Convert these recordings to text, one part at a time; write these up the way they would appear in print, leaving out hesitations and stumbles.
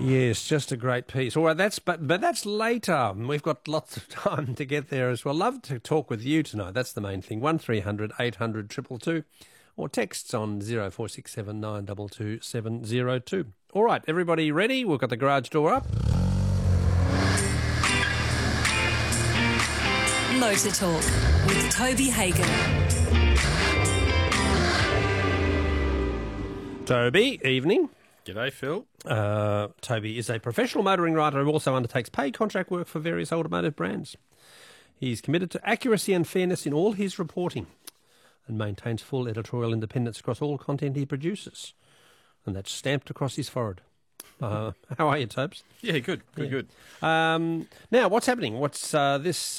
Yes, just a great piece. All right, but that's later. We've got lots of time to get there as well. Love to talk with you tonight. That's the main thing. 1300 800 222 or texts on 0467 922 702. All right, everybody ready? We've got the garage door up. Motor Talk with Toby Hagen. Toby, evening. G'day, Phil. Toby is a professional motoring rider who also undertakes paid contract work for various automotive brands. He's committed to accuracy and fairness in all his reporting and maintains full editorial independence across all content he produces. And that's stamped across his forehead. How are you, Tobes? Yeah, good. Now, what's happening? What's this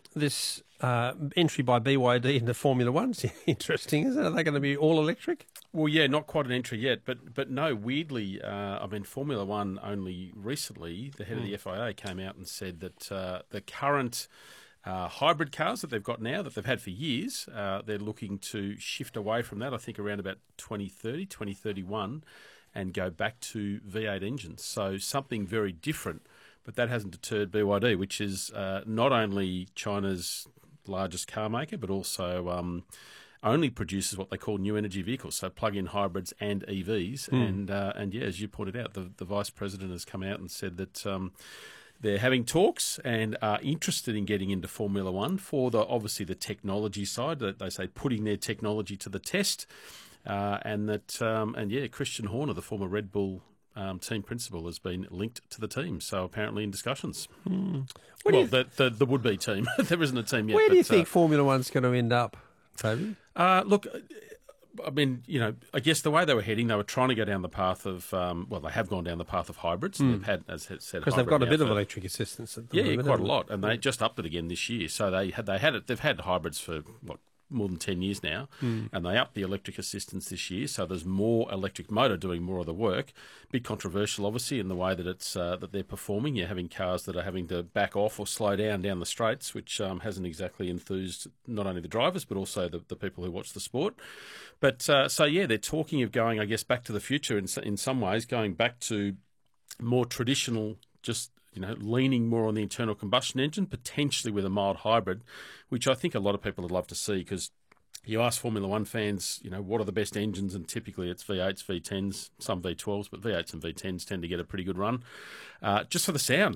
entry by BYD into Formula One's interesting, isn't it? Are they going to be all electric? Well, yeah, not quite an entry yet, but no, weirdly, Formula One only recently, the head of the FIA came out and said that the current hybrid cars that they've got now, that they've had for years, they're looking to shift away from that, I think around about 2030, 2031, and go back to V8 engines. So something very different, but that hasn't deterred BYD, which is not only China's largest car maker, but also only produces what they call new energy vehicles, so plug-in hybrids and EVs. And yeah, as you pointed out, the Vice President has come out and said that they're having talks and are interested in getting into Formula One for obviously the technology side, that they say putting their technology to the test. Christian Horner, the former Red Bull team principal, has been linked to the team. So apparently in discussions. The would-be team. There isn't a team yet. Where do you think Formula One's going to end up, Toby? Look, I mean, I guess the way they were heading, they were trying to go down the path of, they have gone down the path of hybrids. They've had, as I said, because they've got a bit of electric assistance at the moment. Yeah, quite a lot, and they just upped it again this year. So they've had hybrids for more than 10 years now, and they upped the electric assistance this year, so there's more electric motor doing more of the work. Bit controversial, obviously, in the way that it's that they're performing. You're having cars that are having to back off or slow down the straights, which hasn't exactly enthused not only the drivers, but also the people who watch the sport. But, they're talking of going, I guess, back to the future in some ways, going back to more traditional, just leaning more on the internal combustion engine, potentially with a mild hybrid, which I think a lot of people would love to see, because you ask Formula One fans, what are the best engines, and typically it's V8s, V10s, some V12s, but V8s and V10s tend to get a pretty good run. Just for the sound,